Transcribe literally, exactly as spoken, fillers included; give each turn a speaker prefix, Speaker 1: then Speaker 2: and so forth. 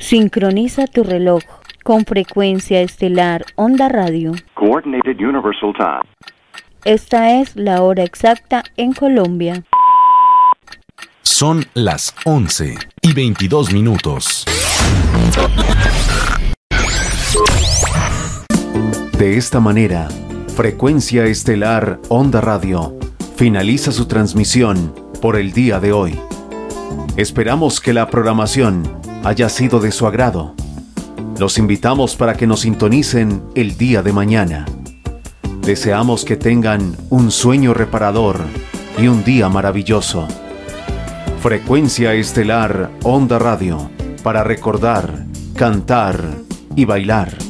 Speaker 1: Sincroniza tu reloj con Frecuencia Estelar Onda Radio.
Speaker 2: Coordinated Universal Time.
Speaker 1: Esta es la hora exacta en Colombia.
Speaker 3: Son las once y veintidós minutos.
Speaker 4: De esta manera, Frecuencia Estelar Onda Radio finaliza su transmisión por el día de hoy. Esperamos que la programación haya sido de su agrado. Los invitamos para que nos sintonicen el día de mañana. Deseamos que tengan un sueño reparador y un día maravilloso. Frecuencia Estelar Onda Radio, para recordar, cantar y bailar.